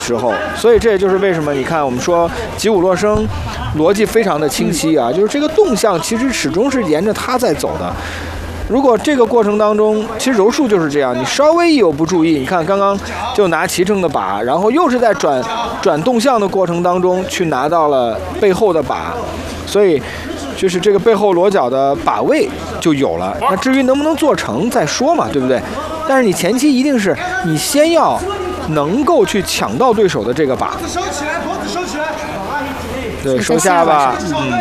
时候，所以这也就是为什么你看我们说吉武洛生逻辑非常的清晰啊，就是这个动向其实始终是沿着他在走的。如果这个过程当中，其实柔术就是这样，你稍微一有不注意，你看刚刚就拿齐正的把，然后又是在转动向的过程当中去拿到了背后的把，所以就是这个背后裸脚的把位就有了。那至于能不能做成再说嘛，对不对？但是你前期一定是你先要能够去抢到对手的这个把， 收起来，脖子收起来， 对，收下巴，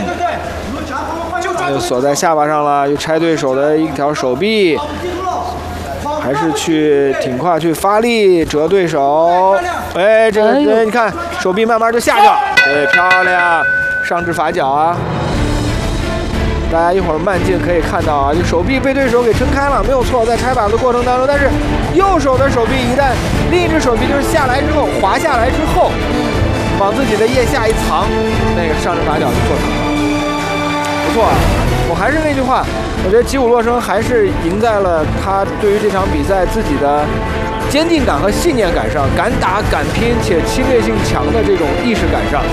又锁在下巴上了，又拆对手的一条手臂，还是去挺胯去发力折对手，哎，这个对，你看手臂慢慢就下去了，对，漂亮，上至法脚啊。大家一会儿慢镜可以看到啊，这手臂被对手给撑开了，没有错，在拆把的过程当中，但是右手的手臂一旦另一只手臂就是下来之后滑下来之后，往自己的腋下一藏，那个上至法脚就做成了，不错啊。我还是那句话，我觉得吉武洛生还是赢在了他对于这场比赛自己的坚定感和信念感上，敢打敢拼且侵略性强的这种意识感上。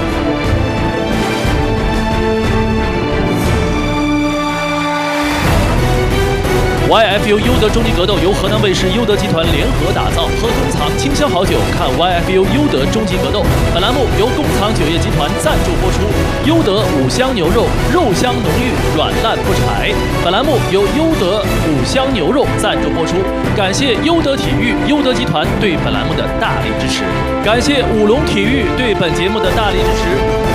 YFU 优德终极格斗由河南卫视优德集团联合打造，喝工厂清香好酒，看 YFU 优德终极格斗。本栏目由工厂酒业集团赞助播出。优德五香牛肉，肉香浓郁，软烂不柴。本栏目由优德五香牛肉赞助播出。感谢优德体育、优德集团对本栏目的大力支持，感谢五龙体育对本节目的大力支持。